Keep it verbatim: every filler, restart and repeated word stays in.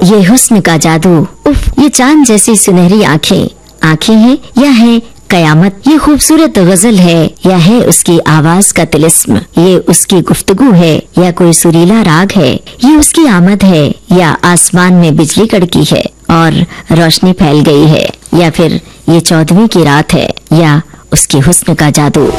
ये हुस्न का जादू, उफ, ये चांद जैसी सुनहरी आंखें, आंखें हैं या है कयामत। ये खूबसूरत गजल है या है उसकी आवाज का तिलिस्म। ये उसकी गुफ्तगू है या कोई सुरीला राग है। ये उसकी आमद है या आसमान में बिजली कड़की है और रोशनी फैल गई है, या फिर ये चौदहवीं की रात है या उसकी हुस्न का जादू।